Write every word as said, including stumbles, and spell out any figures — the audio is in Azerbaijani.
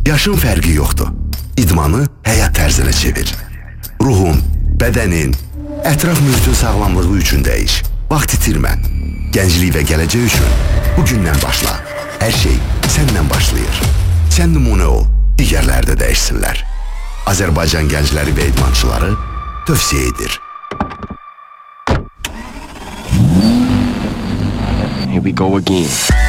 Yaşın fərqi yoxdur. İdmanı həyat tərzinə çevir. Ruhun, bədənin, ətraf mühitin sağlamlığı üçün dəyiş. Vaxt itirmə. Gənclik və gələcək üçün bugündən başla. Hər şey səndən başlayır. Sən nümunə ol, digərlər də dəyişsinlər. Azərbaycan gəncləri və idmançıları tövsiyə edir. Here we go again.